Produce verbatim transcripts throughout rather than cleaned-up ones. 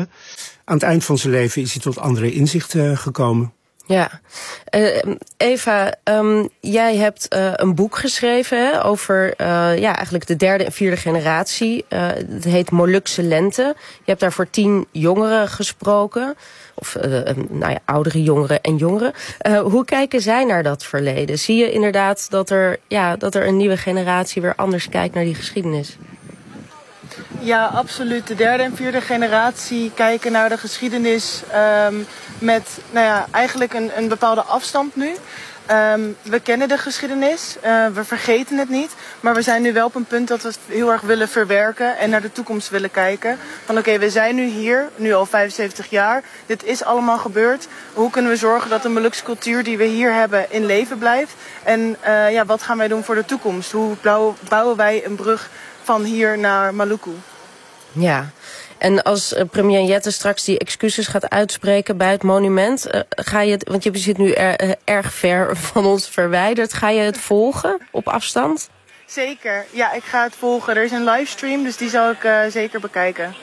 vertellen. Aan het eind van zijn leven is hij tot andere inzichten gekomen. Ja, uh, Eva, um, jij hebt uh, een boek geschreven hè, over uh, ja, eigenlijk de derde en vierde generatie. Uh, het heet Molukse Lente. Je hebt daar voor tien jongeren gesproken. Of uh, nou ja, oudere jongeren en jongeren. Uh, hoe kijken zij naar dat verleden? Zie je inderdaad dat er, ja, dat er een nieuwe generatie weer anders kijkt naar die geschiedenis? Ja, absoluut. De derde en vierde generatie kijken naar de geschiedenis um, met nou ja, eigenlijk een, een bepaalde afstand nu. Um, we kennen de geschiedenis, uh, we vergeten het niet. Maar we zijn nu wel op een punt dat we het heel erg willen verwerken en naar de toekomst willen kijken. Van oké, okay, we zijn nu hier, nu al vijfenzeventig jaar. Dit is allemaal gebeurd. Hoe kunnen we zorgen dat de Molukse cultuur die we hier hebben in leven blijft? En uh, ja, wat gaan wij doen voor de toekomst? Hoe bouwen wij een brug van hier naar Maluku? Ja, en als premier Jette straks die excuses gaat uitspreken bij het monument, uh, ga je het, want je zit nu er, erg ver van ons verwijderd, ga je het volgen op afstand? Zeker, ja, ik ga het volgen. Er is een livestream, dus die zal ik uh, zeker bekijken.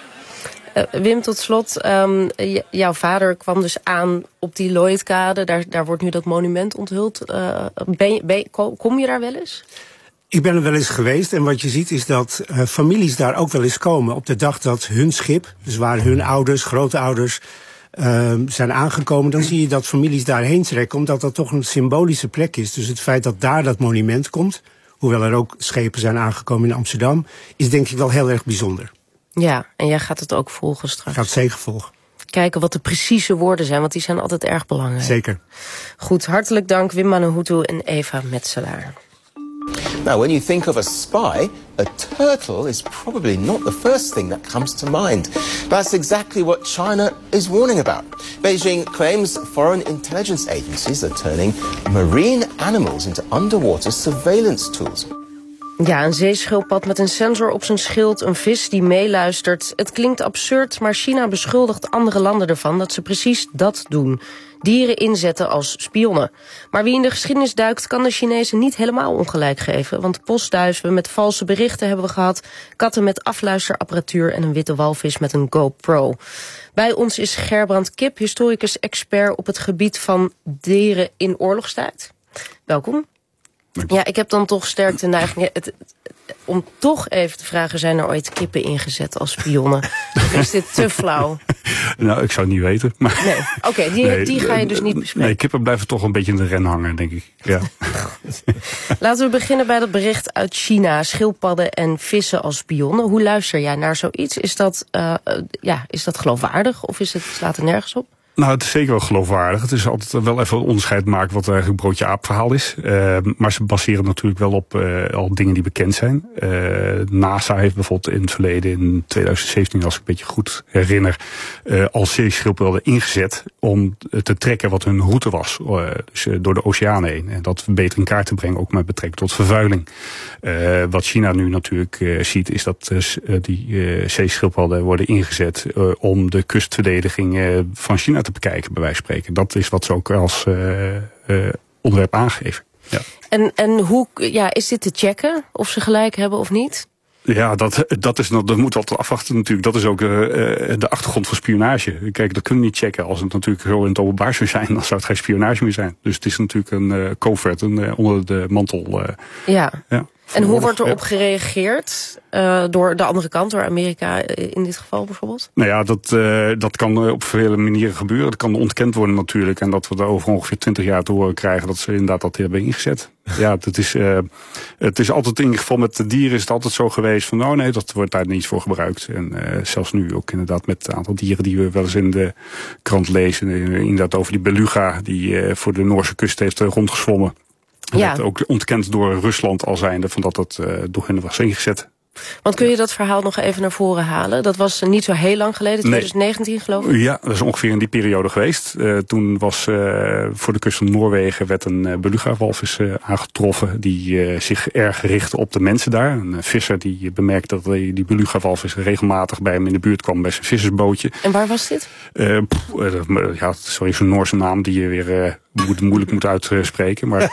Uh, Wim, tot slot, um, j- jouw vader kwam dus aan op die Lloydkade, daar, daar wordt nu dat monument onthuld. Uh, ben je, ben je, kom je daar wel eens? Ik ben er wel eens geweest en wat je ziet is dat uh, families daar ook wel eens komen op de dag dat hun schip, dus waar hun ouders, grootouders, uh, zijn aangekomen. Dan zie je dat families daarheen trekken, omdat dat toch een symbolische plek is. Dus het feit dat daar dat monument komt, hoewel er ook schepen zijn aangekomen in Amsterdam, is denk ik wel heel erg bijzonder. Ja, en jij gaat het ook volgen straks? Ik ga het zeker volgen. Kijken wat de precieze woorden zijn, want die zijn altijd erg belangrijk. Zeker. Goed, hartelijk dank Wim Manehutu en Eva Metselaar. Now, when you think of a spy, a turtle is probably not the first thing that comes to mind. That's exactly what China is warning about. Beijing claims foreign intelligence agencies are turning marine animals into underwater surveillance tools. Ja, een zeeschildpad met een sensor op zijn schild, een vis die meeluistert. Het klinkt absurd, maar China beschuldigt andere landen ervan dat ze precies dat doen. Dieren inzetten als spionnen. Maar wie in de geschiedenis duikt, kan de Chinezen niet helemaal ongelijk geven. Want postduiven met valse berichten hebben we gehad, katten met afluisterapparatuur en een witte walvis met een GoPro. Bij ons is Gerbrand Kip, historicus-expert op het gebied van dieren in oorlogstijd. Welkom. Ja, ik heb dan toch sterk de neiging het, het, om toch even te vragen, zijn er ooit kippen ingezet als spionnen? Of is dit te flauw? Nou, ik zou het niet weten. Maar nee, oké, okay, die, nee, die ga je dus niet bespreken. Nee, kippen blijven toch een beetje in de ren hangen, denk ik. Ja. Laten we beginnen bij dat bericht uit China. Schildpadden en vissen als spionnen. Hoe luister jij naar zoiets? Is dat, uh, ja, is dat geloofwaardig of is het, slaat er nergens op? Nou, het is zeker wel geloofwaardig. Het is altijd wel even een onderscheid maken wat eigenlijk een broodje aap verhaal is. Uh, maar ze baseren natuurlijk wel op uh, al dingen die bekend zijn. Uh, NASA heeft bijvoorbeeld in het verleden, in twintig zeventien, als ik een beetje goed herinner, uh, al zeeschildpadden ingezet om te trekken wat hun route was. Uh, dus uh, door de oceaan heen. En dat beter in kaart te brengen, ook met betrekking tot vervuiling. Uh, wat China nu natuurlijk uh, ziet, is dat uh, die uh, zeeschildpadden worden ingezet uh, om de kustverdediging uh, van China te bekijken, bij wijze van spreken. Dat is wat ze ook als uh, uh, onderwerp aangeven. Ja. En, en hoe, ja, is dit te checken of ze gelijk hebben of niet? Ja, dat, dat is nog, dat moet altijd afwachten natuurlijk. Dat is ook uh, de achtergrond van spionage. Kijk, dat kunnen we niet checken. Als het natuurlijk zo in het openbaar zou zijn, dan zou het geen spionage meer zijn. Dus het is natuurlijk een uh, covert, een, uh, onder de mantel. Uh, ja. ja. En hoe wordt erop gereageerd uh, door de andere kant, door Amerika in dit geval bijvoorbeeld? Nou ja, dat, uh, dat kan op vele manieren gebeuren. Dat kan ontkend worden natuurlijk. En dat we er over ongeveer twintig jaar te horen krijgen dat ze inderdaad dat hebben ingezet. Ja, het is, uh, het is altijd in ieder geval met de dieren is het altijd zo geweest van nou nee, dat wordt daar niet voor gebruikt. En uh, zelfs nu ook inderdaad met het aantal dieren die we wel eens in de krant lezen. Inderdaad over die beluga die uh, voor de Noorse kust heeft uh, rondgezwommen. Ja. Dat ook ontkend door Rusland al zijnde van dat dat uh, door hen was ingezet. Want kun je dat verhaal nog even naar voren halen? Dat was niet zo heel lang geleden, twintig negentien nee. geloof ik? Ja, dat is ongeveer in die periode geweest. Uh, toen was uh, voor de kust van Noorwegen werd een uh, beluga-walvis uh, aangetroffen die uh, zich erg richtte op de mensen daar. Een uh, visser die bemerkte dat die, die beluga-walvis regelmatig bij hem in de buurt kwam bij zijn vissersbootje. En waar was dit? Uh, pff, uh, ja, sorry, zo'n Noorse naam die je weer uh, moet moeilijk moeten uitspreken, maar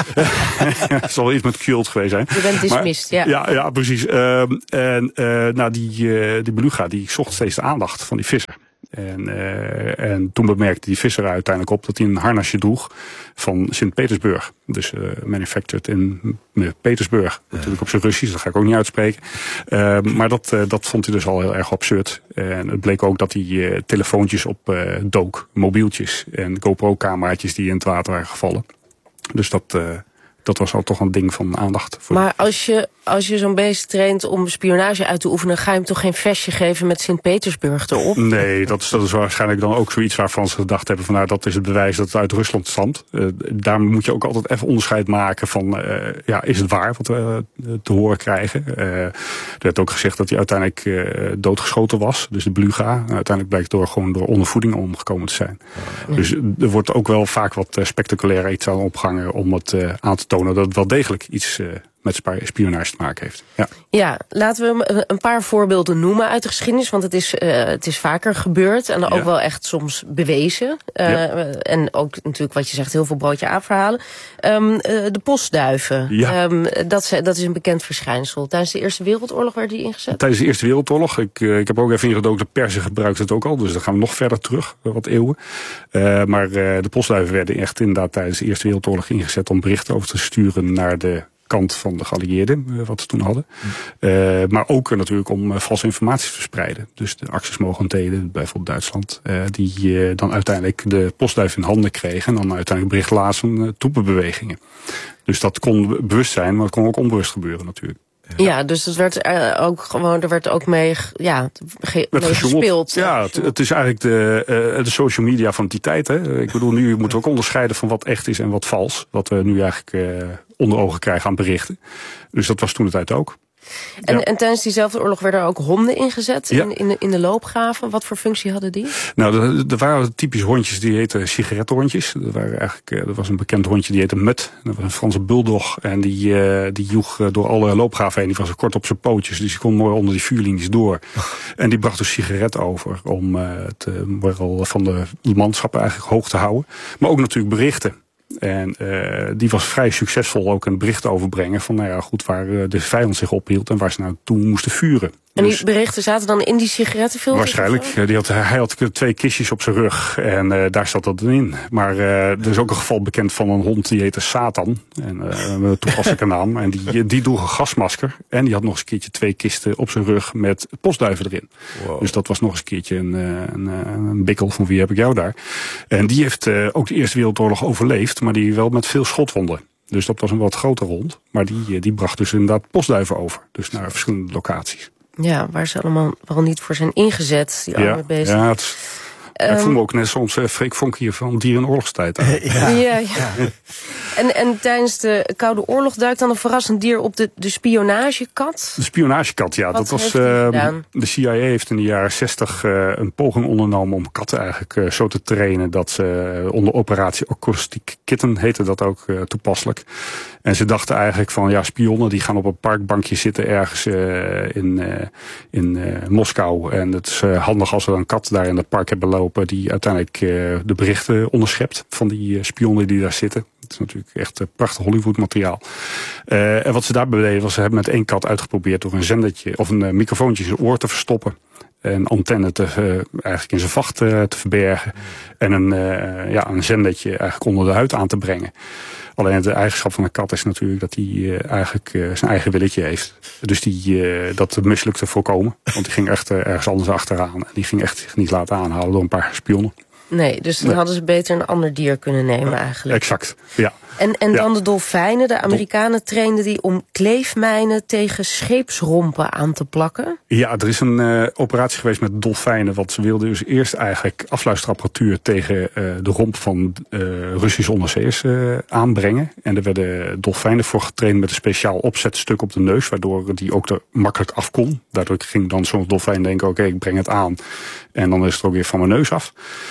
het zal wel iets met cult geweest zijn. Je bent dismissed, ja. Ja, ja, precies. Uh, en uh, nou, die, uh, die beluga die zocht steeds de aandacht van die visser. En, uh, en toen bemerkte die visser uiteindelijk op dat hij een harnasje droeg van Sint-Petersburg. Dus uh, manufactured in uh, Petersburg. Ja. Natuurlijk op zijn Russisch, dat ga ik ook niet uitspreken. Uh, maar dat, uh, dat vond hij dus al heel erg absurd. En het bleek ook dat hij uh, telefoontjes op uh, dook, mobieltjes en GoPro-cameraatjes die in het water waren gevallen. Dus dat... Uh, Dat was al toch een ding van aandacht. Voor maar als je, als je zo'n beest traint om spionage uit te oefenen, ga je hem toch geen vestje geven met Sint-Petersburg erop? Nee, dat is, dat is waarschijnlijk dan ook zoiets waarvan ze gedacht hebben van nou, dat is het bewijs dat het uit Rusland stamt. Uh, daar moet je ook altijd even onderscheid maken van, uh, ja, is het waar wat we uh, te horen krijgen? Uh, er werd ook gezegd dat hij uiteindelijk uh, doodgeschoten was, dus de beluga. Uiteindelijk blijkt door gewoon door ondervoeding omgekomen te zijn. Ja. Dus er wordt ook wel vaak wat uh, spectaculair iets aan opgehangen om het uh, aan te tonen dat het wel degelijk iets uh, met spionage te maken heeft. Ja, ja, laten we een paar voorbeelden noemen uit de geschiedenis, want het is, uh, het is vaker gebeurd en ook ja. wel echt soms bewezen. Uh, ja. En ook natuurlijk wat je zegt, heel veel broodje aapverhalen. Um, uh, de postduiven, ja. um, dat, dat is een bekend verschijnsel. Tijdens de Eerste Wereldoorlog werd die ingezet? Tijdens de Eerste Wereldoorlog. Ik, uh, ik heb ook even ingedoken, de Perzen gebruikten het ook al, dus dan gaan we nog verder terug, uh, wat eeuwen. Uh, maar uh, de postduiven werden echt inderdaad tijdens de Eerste Wereldoorlog ingezet om berichten over te sturen naar de kant van de geallieerden, wat ze toen hadden. Mm. Uh, maar ook natuurlijk om uh, valse informatie te verspreiden. Dus de actiesmogendheden, bijvoorbeeld Duitsland, uh, die uh, dan uiteindelijk de postduif in handen kregen en dan uiteindelijk bericht lazen van uh, troepenbewegingen. Dus dat kon bewust zijn, maar het kon ook onbewust gebeuren natuurlijk. Ja, ja, dus het werd uh, ook gewoon, er werd ook mee, ja, ge, mee gespeeld. Ja, het, het is eigenlijk de, uh, de social media van die tijd. Hè. Ik bedoel, nu moeten we ook onderscheiden van wat echt is en wat vals. Wat we nu eigenlijk uh, onder ogen krijgen aan berichten. Dus dat was toen de tijd ook. En, ja. en tijdens diezelfde oorlog werden er ook honden ingezet ja. in, in, de, in de loopgraven. Wat voor functie hadden die? Nou, er, er waren typisch hondjes die heten sigarettenhondjes. Er, waren eigenlijk, er was een bekend hondje die heette Mut. Dat was een Franse bulldog. En die, uh, die joeg door alle loopgraven heen. Die was kort op zijn pootjes. Dus die kon mooi onder die vuurlinies door. En die bracht dus sigaret over. Om uh, het moraal van de manschappen eigenlijk hoog te houden. Maar ook natuurlijk berichten. En uh, die was vrij succesvol ook een bericht overbrengen van nou ja, goed, waar uh, de vijand zich ophield en waar ze nou toe moesten vuren. En die dus, berichten zaten dan in die sigarettenfilmpjes? Waarschijnlijk. Die had, hij had twee kistjes op zijn rug en uh, daar zat dat in. Maar uh, er is ook een geval bekend van een hond die heette Satan. En uh, een toepasselijke naam. En die, die droeg een gasmasker. En die had nog eens een keertje twee kisten op zijn rug met postduiven erin. Wow. Dus dat was nog eens een keertje een, een, een bikkel van wie heb ik jou daar. En die heeft uh, ook de Eerste Wereldoorlog overleefd. Maar die wel met veel schotwonden. Dus dat was een wat grotere hond. Maar die, die bracht dus inderdaad postduiven over. Dus naar verschillende locaties. Ja, waar ze allemaal wel niet voor zijn ingezet, die arme ja, beesten. Ja, het, um, ik voel me ook net soms uh, Freek Vonk hier van Dier- en Oorlogstijd. ja, ja. ja, ja. En, en tijdens de Koude Oorlog duikt dan een verrassend dier op de, de spionagekat? De spionagekat, ja. Wat dat was, uh, de C I A heeft in de jaren zestig uh, een poging ondernomen om katten eigenlijk uh, zo te trainen dat ze uh, onder operatie Acoustic Kitten heette dat ook uh, toepasselijk. En ze dachten eigenlijk van ja, spionnen die gaan op een parkbankje zitten ergens uh, in, uh, in uh, Moskou. En het is uh, handig als we een kat daar in het park hebben lopen die uiteindelijk uh, de berichten onderschept van die uh, spionnen die daar zitten. Het is natuurlijk echt uh, prachtig Hollywood materiaal. Uh, en wat ze daarbij deden was ze hebben met één kat uitgeprobeerd door een zendertje of een uh, microfoontje in zijn oor te verstoppen. Een antenne te, uh, eigenlijk in zijn vacht uh, te verbergen. En een, uh, ja, een zendertje eigenlijk onder de huid aan te brengen. Alleen de eigenschap van een kat is natuurlijk dat hij uh, eigenlijk uh, zijn eigen willetje heeft. Dus die, uh, dat mislukte voorkomen. Want die ging echt uh, ergens anders achteraan. En die ging echt zich niet laten aanhouden door een paar spionnen. Nee, dus dan nee. hadden ze beter een ander dier kunnen nemen eigenlijk. Exact, ja. En, en ja. dan de dolfijnen. De Amerikanen trainden die om kleefmijnen tegen scheepsrompen aan te plakken. Ja, er is een uh, operatie geweest met dolfijnen. Want ze wilden dus eerst eigenlijk afluisterapparatuur tegen uh, de romp van uh, Russische onderzeeërs uh, aanbrengen. En er werden dolfijnen voor getraind met een speciaal opzetstuk op de neus. Waardoor die ook er makkelijk af kon. Daardoor ging dan zo'n dolfijn denken, oké, okay, ik breng het aan. En dan is het ook weer van mijn neus af.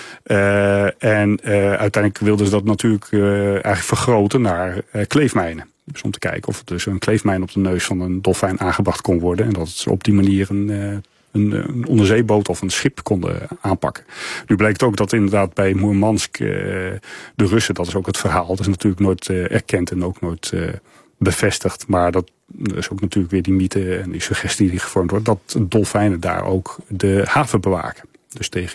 Uh, en uh, uiteindelijk wilden ze dat natuurlijk uh, eigenlijk vergroten naar uh, kleefmijnen. Dus om te kijken of het dus een kleefmijn op de neus van een dolfijn aangebracht kon worden. En dat het op die manier een, uh, een, een onderzeeboot of een schip konden aanpakken. Nu blijkt ook dat inderdaad bij Moermansk uh, de Russen, dat is ook het verhaal, dat is natuurlijk nooit uh, erkend en ook nooit uh, bevestigd. Maar dat is ook natuurlijk weer die mythe en die suggestie die gevormd wordt, dat dolfijnen daar ook de haven bewaken. Dus tegen